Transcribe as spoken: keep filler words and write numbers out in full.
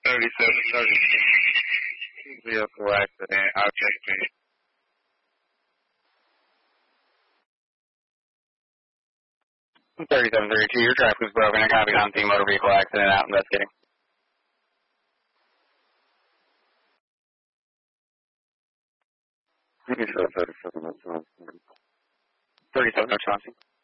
thirty-seven thirty-six. Vehicle accident, object B. thirty-seven thirty-two, your traffic was broken. I copied on scene motor vehicle accident out investigating. thirty-seven, thirty-seven, thirty-seven,